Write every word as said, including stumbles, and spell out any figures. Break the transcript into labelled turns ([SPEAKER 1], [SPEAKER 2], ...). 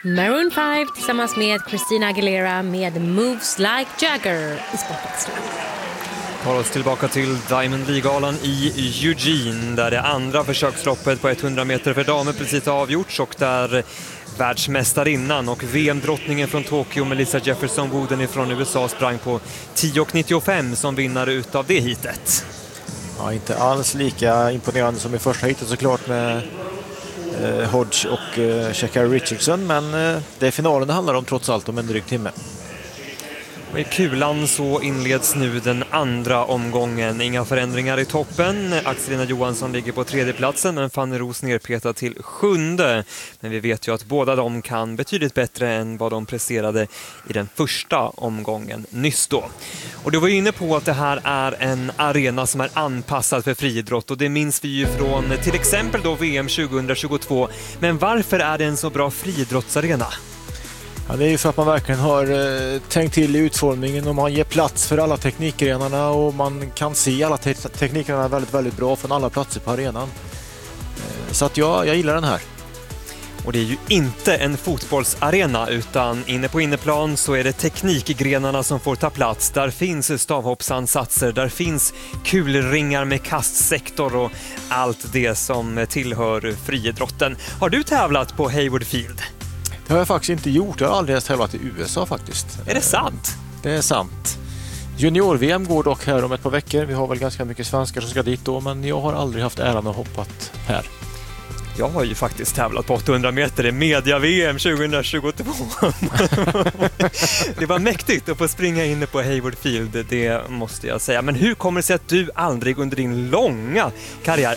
[SPEAKER 1] Maroon fem tillsammans med Christina Aguilera med Moves Like Jagger i Sportextra.
[SPEAKER 2] tar oss tillbaka till Diamond League-galan i Eugene där det andra försöksloppet på hundra meter för damer precis har avgjorts och där världsmästarinnan och V M-drottningen från Tokyo Melissa Jefferson-Wooden från U S A sprang på tio nittiofem som vinnare utav det hitet.
[SPEAKER 3] Ja, inte alls lika imponerande som i första hitet såklart med eh, Hodge och eh, Sha'Carri Richardson, men eh, det är finalen det handlar om trots allt om en dryg timme.
[SPEAKER 2] Och i kulan så inleds nu den andra omgången. Inga förändringar i toppen. Axelina Johansson ligger på tredje platsen men Fanny Roos nerpetad till sjunde. Men vi vet ju att båda de kan betydligt bättre än vad de presterade i den första omgången nyss då. Och du var ju inne på att det här är en arena som är anpassad för friidrott och det minns vi ju från till exempel då V M tjugohundratjugotvå. Men varför är det en så bra friidrottsarena?
[SPEAKER 3] Ja, det är ju för att man verkligen har eh, tänkt till i utformningen och man ger plats för alla teknikgrenarna och man kan se alla te- teknikgrenarna väldigt, väldigt bra från alla platser på arenan. Eh, så att ja, jag gillar den här.
[SPEAKER 2] Och det är ju inte en fotbollsarena utan inne på inneplan så är det teknikgrenarna som får ta plats. Där finns stavhoppsansatser, där finns kulringar med kastsektor och allt det som tillhör friidrotten. Har du tävlat på Hayward Field?
[SPEAKER 3] Det har jag faktiskt inte gjort. Jag har aldrig tävlat i U S A faktiskt.
[SPEAKER 2] Är det sant?
[SPEAKER 3] Det är sant. Junior-V M går dock här om ett par veckor. Vi har väl ganska mycket svenskar som ska dit då, men jag har aldrig haft äran att hoppat här.
[SPEAKER 2] Jag har ju faktiskt tävlat på åttahundra meter i media-V M tjugohundratjugotvå. Det var mäktigt att få springa inne på Hayward Field, det måste jag säga. Men hur kommer det sig att du aldrig under din långa karriär